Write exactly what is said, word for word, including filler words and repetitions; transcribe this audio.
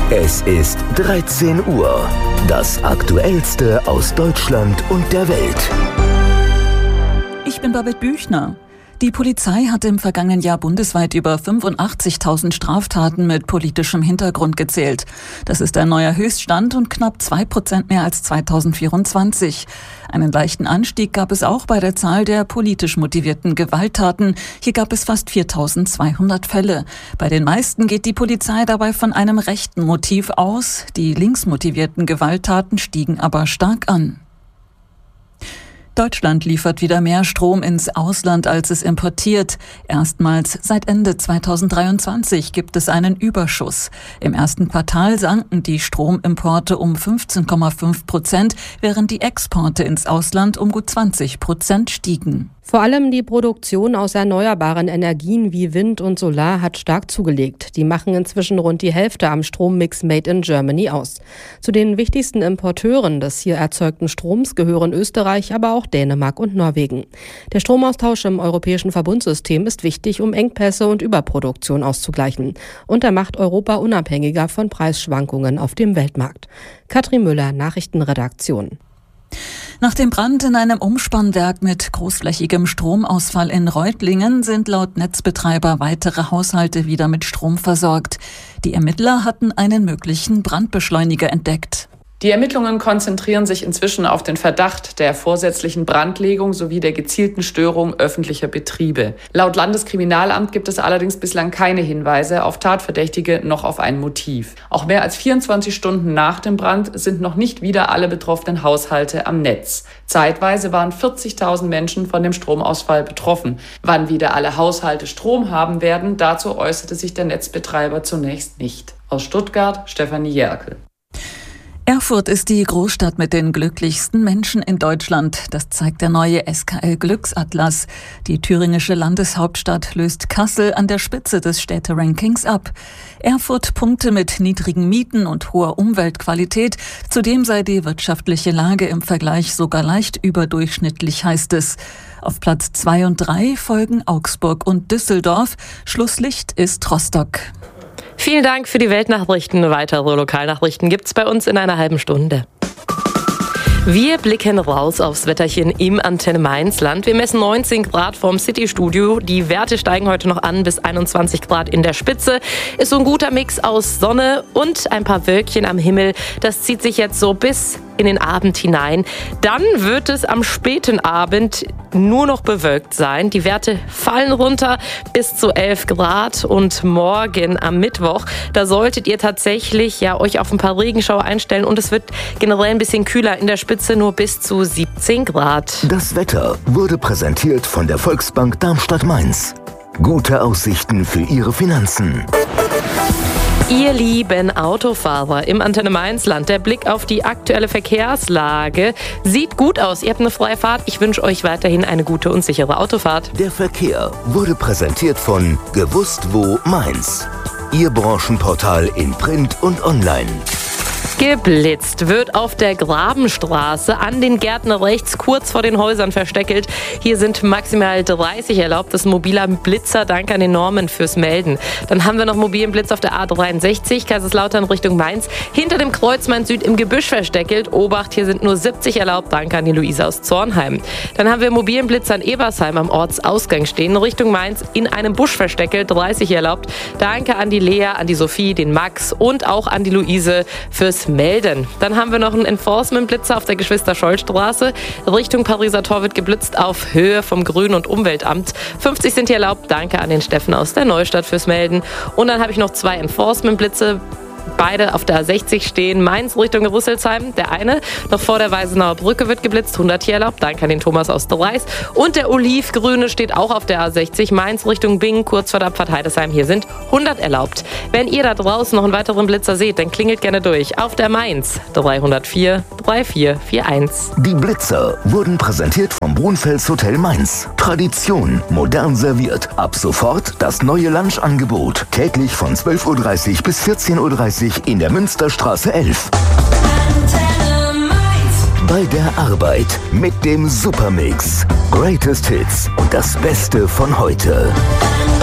Es ist dreizehn Uhr. Das Aktuellste aus Deutschland und der Welt. Ich bin Babette Büchner. Die Polizei hat im vergangenen Jahr bundesweit über fünfundachtzigtausend Straftaten mit politischem Hintergrund gezählt. Das ist ein neuer Höchststand und knapp zwei Prozent mehr als zweitausendvierundzwanzig. Einen leichten Anstieg gab es auch bei der Zahl der politisch motivierten Gewalttaten. Hier gab es fast viertausendzweihundert Fälle. Bei den meisten geht die Polizei dabei von einem rechten Motiv aus. Die linksmotivierten Gewalttaten stiegen aber stark an. Deutschland liefert wieder mehr Strom ins Ausland, als es importiert. Erstmals seit Ende zweitausenddreiundzwanzig gibt es einen Überschuss. Im ersten Quartal sanken die Stromimporte um fünfzehn Komma fünf Prozent, während die Exporte ins Ausland um gut zwanzig Prozent stiegen. Vor allem die Produktion aus erneuerbaren Energien wie Wind und Solar hat stark zugelegt. Die machen inzwischen rund die Hälfte am Strommix Made in Germany aus. Zu den wichtigsten Importeuren des hier erzeugten Stroms gehören Österreich, aber auch Dänemark und Norwegen. Der Stromaustausch im europäischen Verbundsystem ist wichtig, um Engpässe und Überproduktion auszugleichen. Und er macht Europa unabhängiger von Preisschwankungen auf dem Weltmarkt. Katrin Müller, Nachrichtenredaktion. Nach dem Brand in einem Umspannwerk mit großflächigem Stromausfall in Reutlingen sind laut Netzbetreiber weitere Haushalte wieder mit Strom versorgt. Die Ermittler hatten einen möglichen Brandbeschleuniger entdeckt. Die Ermittlungen konzentrieren sich inzwischen auf den Verdacht der vorsätzlichen Brandlegung sowie der gezielten Störung öffentlicher Betriebe. Laut Landeskriminalamt gibt es allerdings bislang keine Hinweise auf Tatverdächtige noch auf ein Motiv. Auch mehr als vierundzwanzig Stunden nach dem Brand sind noch nicht wieder alle betroffenen Haushalte am Netz. Zeitweise waren vierzigtausend Menschen von dem Stromausfall betroffen. Wann wieder alle Haushalte Strom haben werden, dazu äußerte sich der Netzbetreiber zunächst nicht. Aus Stuttgart, Stefanie Jerkel. Erfurt ist die Großstadt mit den glücklichsten Menschen in Deutschland. Das zeigt der neue S K L-Glücksatlas. Die thüringische Landeshauptstadt löst Kassel an der Spitze des Städterankings ab. Erfurt punkte mit niedrigen Mieten und hoher Umweltqualität. Zudem sei die wirtschaftliche Lage im Vergleich sogar leicht überdurchschnittlich, heißt es. Auf Platz zwei und drei folgen Augsburg und Düsseldorf. Schlusslicht ist Rostock. Vielen Dank für die Weltnachrichten. Weitere Lokalnachrichten gibt's bei uns in einer halben Stunde. Wir blicken raus aufs Wetterchen im Antenne Mainz Land. Wir messen neunzehn Grad vom City-Studio. Die Werte steigen heute noch an bis einundzwanzig Grad in der Spitze. Ist so ein guter Mix aus Sonne und ein paar Wölkchen am Himmel. Das zieht sich jetzt so bis in den Abend hinein. Dann wird es am späten Abend nur noch bewölkt sein. Die Werte fallen runter bis zu elf Grad und morgen am Mittwoch, da solltet ihr tatsächlich ja euch auf ein paar Regenschauer einstellen und es wird generell ein bisschen kühler, in der Spitze nur bis zu siebzehn Grad. Das Wetter wurde präsentiert von der Volksbank Darmstadt-Mainz. Gute Aussichten für Ihre Finanzen. Ihr lieben Autofahrer im Antenne Mainz Land, der Blick auf die aktuelle Verkehrslage sieht gut aus. Ihr habt eine freie Fahrt. Ich wünsche euch weiterhin eine gute und sichere Autofahrt. Der Verkehr wurde präsentiert von Gewusst wo Mainz. Ihr Branchenportal in Print und Online. Geblitzt wird auf der Grabenstraße an den Gärten rechts kurz vor den Häusern versteckelt. Hier sind maximal dreißig erlaubt. Das ist ein mobiler Blitzer. Danke an den Normen fürs Melden. Dann haben wir noch mobilen Blitz auf der A dreiundsechzig, Kaiserslautern Richtung Mainz. Hinter dem Kreuz Mainz Süd im Gebüsch versteckelt. Obacht, hier sind nur siebzig erlaubt. Danke an die Luise aus Zornheim. Dann haben wir mobilen Blitz an Ebersheim am Ortsausgang stehen. Richtung Mainz in einem Busch versteckelt. dreißig erlaubt. Danke an die Lea, an die Sophie, den Max und auch an die Luise fürs Melden. Dann haben wir noch einen Enforcement-Blitzer auf der Geschwister-Scholl-Straße. Richtung Pariser Tor wird geblitzt auf Höhe vom Grün- und Umweltamt. fünfzig sind hier erlaubt. Danke an den Steffen aus der Neustadt fürs Melden. Und dann habe ich noch zwei Enforcement-Blitze. Beide auf der A sechzig stehen. Mainz Richtung Rüsselsheim. Der eine noch vor der Weisenauer Brücke wird geblitzt. hundert hier erlaubt. Danke an den Thomas aus Dreis. Und der Olivgrüne steht auch auf der A sechzig. Mainz Richtung Bingen, kurz vor der Abfahrt Heidesheim. Hier sind hundert erlaubt. Wenn ihr da draußen noch einen weiteren Blitzer seht, dann klingelt gerne durch. Auf der Mainz dreihundertvier vierunddreißig einundvierzig. Die Blitzer wurden präsentiert vom Brunfels Hotel Mainz. Tradition, modern serviert. Ab sofort das neue Lunchangebot. Täglich von zwölf Uhr dreißig bis vierzehn Uhr dreißig in der Münsterstraße elf. Bei der Arbeit mit dem Supermix. Greatest Hits und das Beste von heute.